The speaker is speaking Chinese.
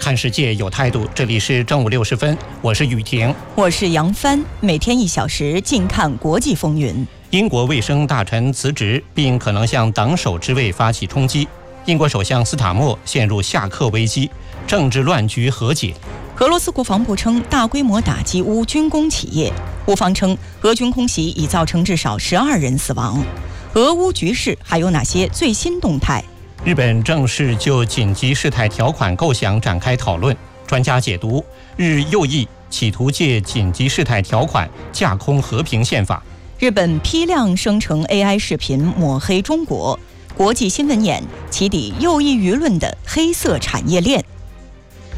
看世界有态度，这里是正午60分，我是雨婷， 我是杨帆，每天1小时，近看国际风云。 英国卫生大臣辞职，并可能向党首之位发起冲击。英国首相斯塔默陷入下课危机，政治乱局和解。 俄罗斯国防部称大规模打击乌军工企业，乌方称俄军空袭已造成至少12人死亡。俄乌局势还有哪些最新动态？ 日本正式就紧急事态条款构想展开讨论，专家解读日右翼企图借紧急事态条款架空和平宪法。 日本批量生成 AI 视频抹黑中国，国际新闻眼起底右翼舆论的黑色产业链。